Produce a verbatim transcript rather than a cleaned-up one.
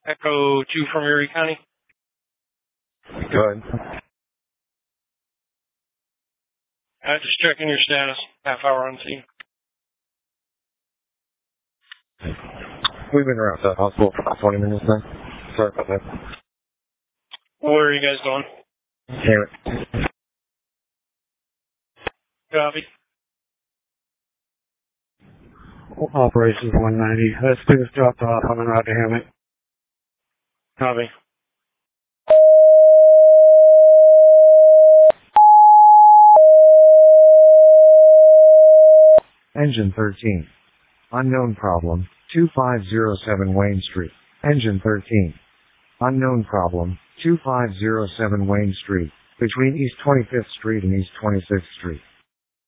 Echo two from Erie County. Go ahead. Uh, just checking your status. Half hour on scene. We've been around the hospital for about twenty minutes now. Sorry about that. Where are you guys going? Hammett. Copy. Operations one ninety. Uh, students dropped off. I'm en route to Hammett. Copy. Engine thirteen. Unknown problem. two five zero seven Wayne Street. Engine thirteen. Unknown problem. two five zero seven Wayne Street. Between East twenty-fifth Street and East twenty-sixth Street.